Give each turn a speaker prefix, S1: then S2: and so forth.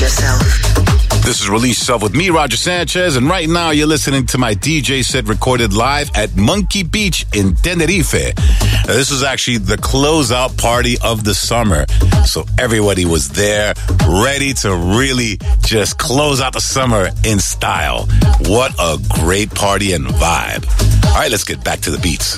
S1: yourself.
S2: This is Release Yourself with me, Roger Sanchez, and right now you're listening to my DJ set recorded live at Monkey Beach in Tenerife. Now, this was actually the closeout party of the summer, so everybody was there, ready to really just close out the summer in style. What a great party and vibe. All right, let's get back to the beats.